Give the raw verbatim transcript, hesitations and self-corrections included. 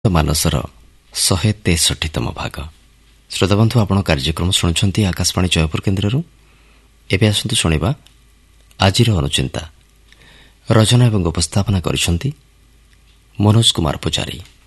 ମାନସର ଶହେ ତେଷଠିତମ ଭାଗ। ଶ୍ରୋତାବନ୍ଧୁ, ଆପଣ କାର୍ଯ୍ୟକ୍ରମ ଶୁଣୁଛନ୍ତି ଆକାଶବାଣୀ ଜୟପୁର କେନ୍ଦ୍ରରୁ। ଏବେ ଆସନ୍ତୁ ଶୁଣିବା ଆଜିର ଅନୁଚିନ୍ତା। ରଚନା ଏବଂ ଉପସ୍ଥାପନା କରିଛନ୍ତି ମନୋଜ କୁମାର ପୂଜାରୀ।